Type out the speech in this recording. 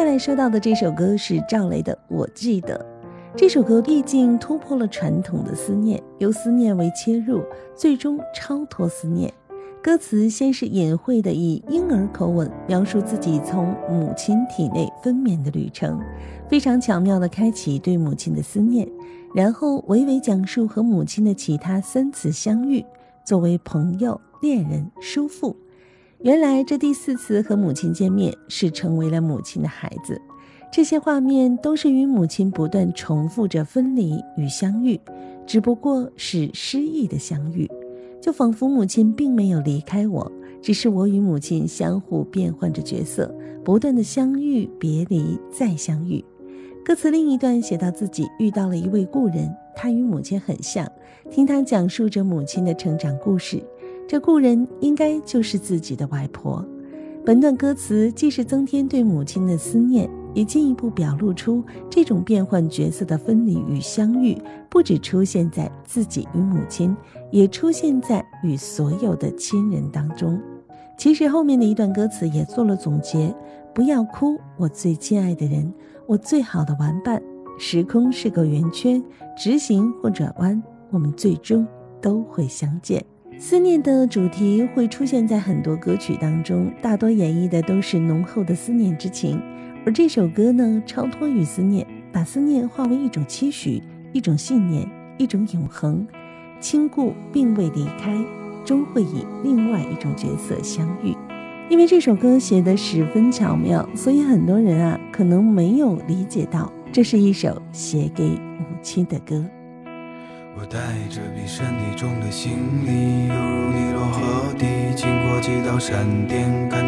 下来说到的这首歌是赵雷的《我记得》。这首歌毕竟突破了传统的思念，由思念为切入，最终超脱思念。歌词先是隐晦地以婴儿口吻描述自己从母亲体内分娩的旅程，非常巧妙地开启对母亲的思念，然后娓娓讲述和母亲的其他3次相遇，作为朋友、恋人、叔父。原来这第4次和母亲见面是成为了母亲的孩子，这些画面都是与母亲不断重复着分离与相遇，只不过是诗意的相遇，就仿佛母亲并没有离开我，只是我与母亲相互变换着角色，不断的相遇、别离、再相遇。歌词另一段写到自己遇到了一位故人，他与母亲很像，听他讲述着母亲的成长故事，这故人应该就是自己的外婆。本段歌词既是增添对母亲的思念，也进一步表露出这种变换角色的分离与相遇，不只出现在自己与母亲，也出现在与所有的亲人当中。其实后面的一段歌词也做了总结，不要哭，我最亲爱的人，我最好的玩伴，时空是个圆圈，直行或转弯，我们最终都会相见。思念的主题会出现在很多歌曲当中，大多演绎的都是浓厚的思念之情，而这首歌呢，超脱于思念，把思念化为一种期许，一种信念，一种永恒。亲故并未离开，终会以另外一种角色相遇。因为这首歌写得十分巧妙，所以很多人可能没有理解到，这是一首写给母亲的歌。 我带着比身体重的行李，犹如尼罗河底，经过几道闪电，